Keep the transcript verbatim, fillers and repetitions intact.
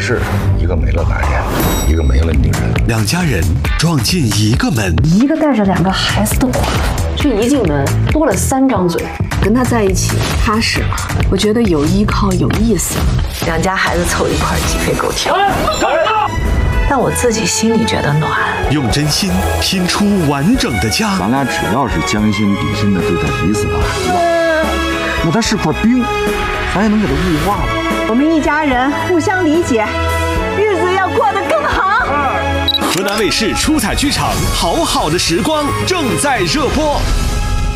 是一个没了男人，一个没了女人， 两家人撞进一个门， 一个带着两个孩子的寡妇，却一进门多了三张嘴。跟他在一起踏实了，我觉得有依靠有意思， 两家孩子凑一块鸡飞狗跳。但我自己心里觉得暖。 用真心拼出完整的家。 咱俩只要是将心比心的对待彼此的孩子，那他是块冰，咱也能给他雾化了。 我们一家人互相理解，日子要过得更好。 河南卫视出彩剧场《好好的时光》正在热播。